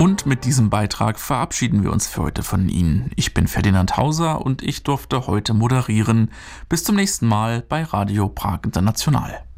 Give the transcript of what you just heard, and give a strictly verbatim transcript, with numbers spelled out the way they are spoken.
Und mit diesem Beitrag verabschieden wir uns für heute von Ihnen. Ich bin Ferdinand Hauser und ich durfte heute moderieren. Bis zum nächsten Mal bei Radio Prag International.